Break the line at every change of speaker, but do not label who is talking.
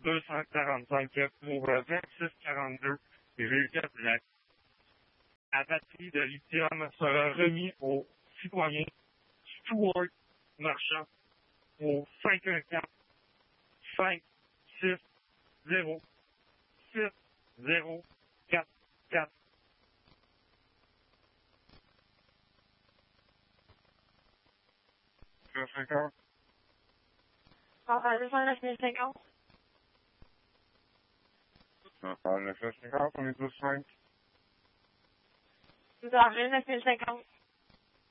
245 pour 26,42 résultats blancs. La batterie de lithium sera remis au citoyen Stuart Marchand au 514 560 6044. Le 50.
Enfin, 209
Enfin, le 50, on est tous 5.
Vous avez 9050.